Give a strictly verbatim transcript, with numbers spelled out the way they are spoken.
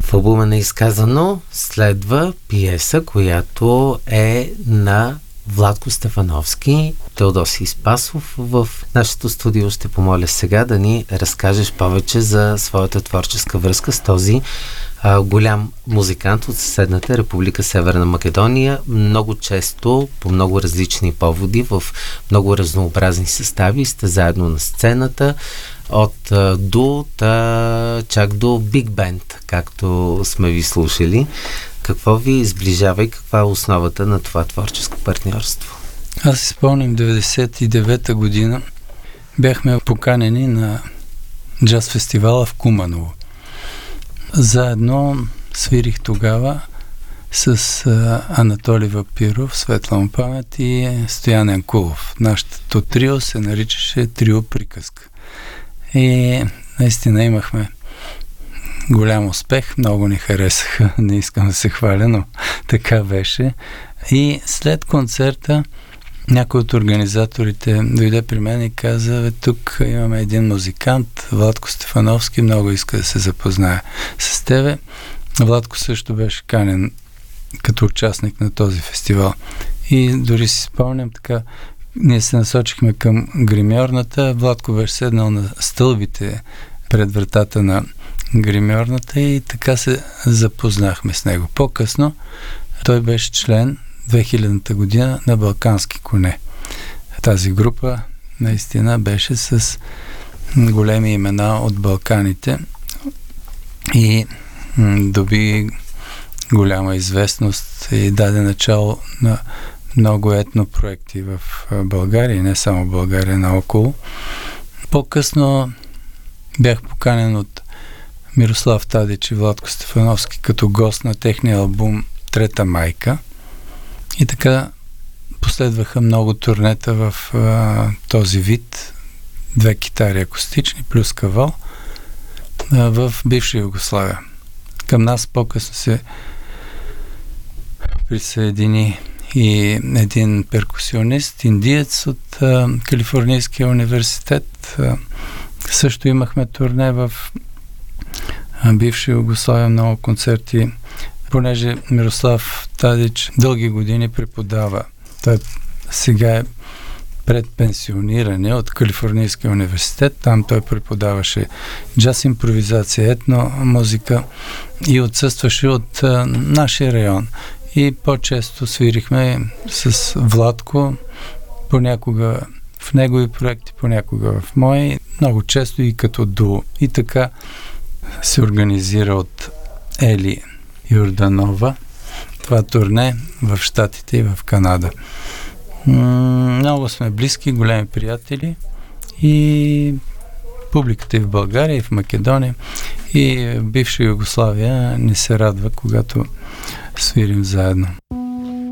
В албума неизказано следва пиеса, която е на Владко Стефановски. Теодосий Спасов в нашето студио ще помоля сега да ни разкажеш повече за своята творческа връзка с този а, голям музикант от съседната Република Северна Македония. Много често, по много различни поводи, в много разнообразни състави сте заедно на сцената, от а, до та, чак до биг бенд, както сме ви слушали. Какво ви сближава и каква е основата на това творческо партньорство? Аз си спомням деветдесет и девета година бяхме поканени на джаз фестивала в Куманово. Заедно свирих тогава с а, Анатолий Вапиров, светла му памет, и Стоян Янкулов. Нашето трио се наричаше Трио Приказка. И наистина имахме голям успех, много ни харесаха, не искам да се хваля, но така беше. И след концерта някой от организаторите дойде при мен и каза: бе, тук имаме един музикант, Владко Стефановски, много иска да се запознае с тебе. Владко също беше канен като участник на този фестивал. И дори си спомням така, ние се насочихме към гримьорната, Владко беше седнал на стълбите пред вратата на гримьорната и така се запознахме с него. По-късно той беше член две хилядната година на Балкански коне. Тази група наистина беше с големи имена от Балканите и м- доби голяма известност и даде начало на много етнопроекти в България и не само в България, наоколо. По-късно бях поканен от Мирослав Тадич и Владко Стефановски като гост на техния албум Трета майка. И така последваха много турнета в а, този вид, две китари акустични плюс кавал а, в бивша Югославия. Към нас по-късно се присъедини и един перкусионист, индиец от а, Калифорнийския университет. А, също имахме турне в а, бивша Югославия, много концерти, понеже Мирослав Тадич дълги години преподава. Той сега е пред пенсиониране от Калифорнийския университет. Там той преподаваше джаз импровизация, етно музика и отсъстваше от а, нашия район. И по-често свирихме с Владко, понякога в негови проекти, понякога в мои, много често и като дуо. И така се организира от Ели Йорданова това турне в Щатите и в Канада. Много сме близки, големи приятели и публиката и в България, и в Македония, и в бивша Югославия ни се радва, когато свирим заедно.